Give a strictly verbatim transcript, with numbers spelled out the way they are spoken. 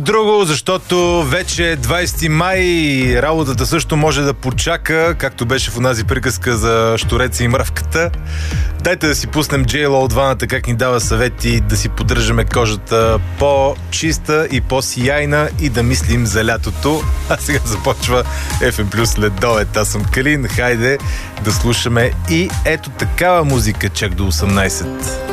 Друго, защото вече е двайсети май, работата също може да почака, както беше в онази приказка за щуреца и мравката. Дайте да си пуснем J-Lo от ваната, как ни дава съвети да си поддържаме кожата по-чиста и по-сияйна и да мислим за лятото. А сега започва еф ем Плюс следобед. Аз съм Калин. Хайде да слушаме и ето такава музика чак до осемнайсет.